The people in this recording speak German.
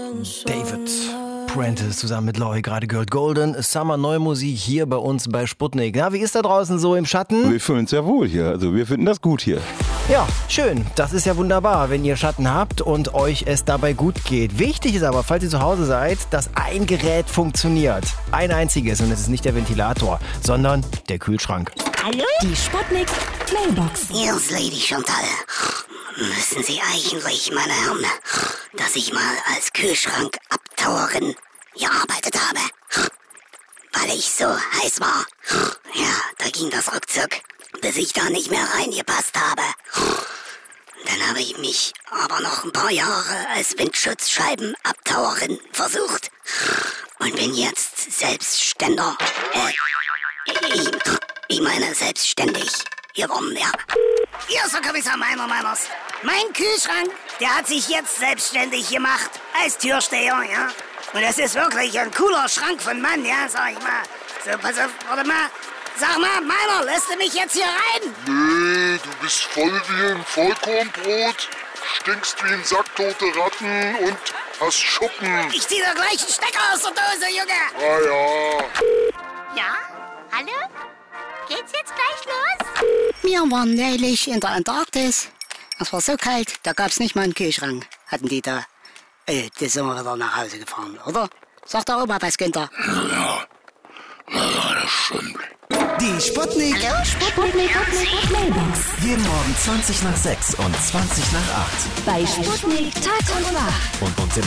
David Prentice zusammen mit Lori, gerade gehört Golden Summer, neue Musik hier bei uns bei Sputnik. Na, wie ist da draußen so im Schatten? Wir fühlen uns ja wohl hier, also wir finden das gut hier. Ja, schön. Das ist ja wunderbar, wenn ihr Schatten habt und euch es dabei gut geht. Wichtig ist aber, falls ihr zu Hause seid, dass ein Gerät funktioniert. Ein einziges, und es ist nicht der Ventilator, sondern der Kühlschrank. Hallo? Die Sputnik Mailbox. Hier ist Lady Chantal. Müssen Sie eigentlich, meine Herren, dass ich mal als Kühlschrankabtauerin gearbeitet habe? Weil ich so heiß war. Ja, da ging das ruckzuck, bis ich da nicht mehr reingepasst habe. Dann habe ich mich aber noch ein paar Jahre als Windschutzscheibenabtauerin versucht. Und bin jetzt Selbstständer. Ich meine selbstständig geworden, ja. Hier ist der Kommissar Meiners. Mein Kühlschrank, der hat sich jetzt selbstständig gemacht als Türsteher, ja. Und das ist wirklich ein cooler Schrank von Mann, ja, sag ich mal. So, pass auf, warte mal. Sag mal, Meiner, lässt du mich jetzt hier rein? Nee, du bist voll wie ein Vollkornbrot, stinkst wie ein Sack tote Ratten und hast Schuppen. Ich zieh da gleich einen Stecker aus der Dose, Junge. Ah ja. Ja? Hallo? Geht's jetzt gleich los? Wir waren neulich in der Antarktis. Es war so kalt, da gab's nicht mal einen Kühlschrank. Hatten die da. Das sind wir wieder nach Hause gefahren, oder? Sagt der Oma was, Günther? Ja, das stimmt. Die Sputnik. Hallo? Sputnik Mailbox. Jeden Morgen 20 nach 6 und 20 nach 8. Bei Sputnik Tag und Nacht. Und uns im